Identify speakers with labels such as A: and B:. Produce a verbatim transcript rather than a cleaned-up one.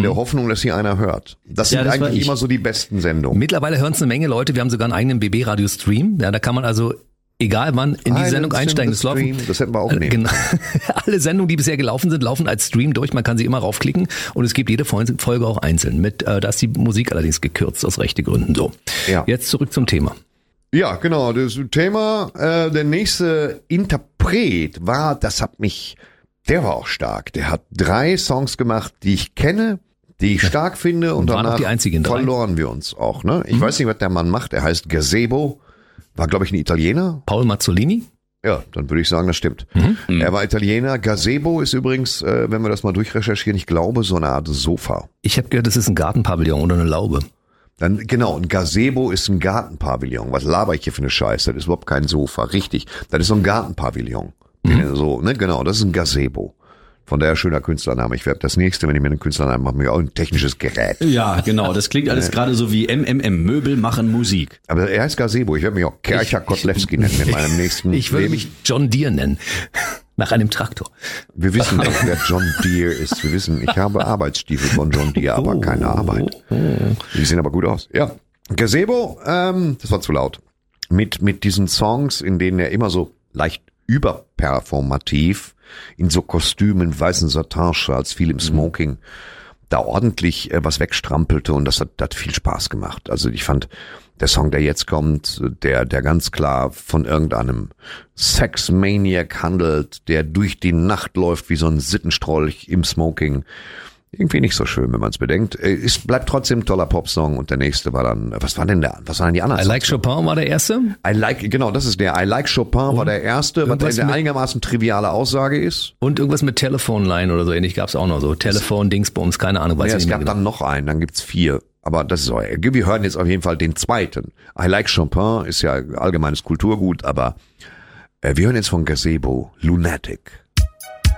A: der Hoffnung, dass sie einer hört. Das sind
B: Ja, das war
A: eigentlich
B: ich.
A: immer so die besten Sendungen.
C: Mittlerweile hören es eine Menge Leute. Wir haben sogar einen eigenen B B-Radio-Stream. Ja, da kann man also, egal wann, in die
A: Islands
C: Sendung
A: in
C: einsteigen.
A: the
C: Das laufen,
A: Stream, das hätten wir auch
C: äh,
A: nehmen
C: genau. Alle Sendungen, die bisher gelaufen sind, laufen als Stream durch. Man kann sie immer raufklicken und es gibt jede Folge auch einzeln. Mit, äh, da ist die Musik allerdings gekürzt aus Rechtegründen. So,
A: Ja.
C: jetzt zurück zum Thema.
A: Ja, genau, das Thema, äh, der nächste Interpret war, das hat mich, der war auch stark. Der hat drei Songs gemacht, die ich kenne, die ich stark finde und
C: Waren auch
A: danach
C: die einzigen drei.
A: verloren wir uns auch. Ne? Ich mhm. weiß nicht, was der Mann macht, er heißt Gazebo, war glaube ich ein Italiener.
C: Paul Mazzolini?
A: Ja, dann würde ich sagen, das stimmt.
C: Mhm.
A: Er war Italiener. Gazebo ist übrigens, äh, wenn wir das mal durchrecherchieren, ich glaube, so eine Art Sofa.
C: Ich habe gehört, das ist ein Gartenpavillon oder eine Laube.
A: Dann, genau, ein Gazebo ist ein Gartenpavillon. Was laber ich hier für eine Scheiße? Das ist überhaupt kein Sofa. Richtig. Das ist so ein Gartenpavillon. Mhm. So, ne, genau, das ist ein Gazebo. Von daher schöner Künstlername. Ich werde das nächste, wenn ich mir einen Künstlernamen mache, mir auch ein technisches Gerät.
B: Ja, genau. Das klingt alles gerade so wie M M M. Möbel machen Musik.
A: Aber er heißt Gazebo. Ich werde mich auch Kercher Kotlewski nennen in meinem nächsten
C: Ich würde
A: Leben.
C: mich John Deere nennen. Nach einem Traktor.
A: Wir wissen doch, wer John Deere ist. Wir wissen, ich habe Arbeitsstiefel von John Deere, aber keine Arbeit. Die sehen aber gut aus. Ja. Gazebo, ähm, das war zu laut. Mit, mit diesen Songs, in denen er immer so leicht überperformativ in so Kostümen, weißen Satin-Shirts, viel im Smoking, da ordentlich äh, was wegstrampelte und das hat, hat viel Spaß gemacht. Also ich fand, der Song, der jetzt kommt, der, der ganz klar von irgendeinem Sex-Maniac handelt, der durch die Nacht läuft wie so ein Sittenstrolch im Smoking. Irgendwie nicht so schön, wenn man es bedenkt. Es bleibt trotzdem ein toller Popsong und der nächste war dann, was war denn der, was waren denn die anderen?
C: I Like Chopin war der erste?
A: I Like, genau, das ist der. I Like Chopin und war der erste, was eine einigermaßen triviale Aussage ist.
C: Und irgendwas mit Telephone-Line oder so ähnlich gab's auch noch so. Telefon, Dingsbums, keine Ahnung. Weiß
A: Ja,
C: ich
A: es
C: nicht
A: gab
C: mehr genau.
A: dann noch einen, dann gibt's vier. Aber das ist auch, wir hören jetzt auf jeden Fall den zweiten. I Like Chopin ist ja allgemeines Kulturgut, aber äh, wir hören jetzt von Gazebo, Lunatic.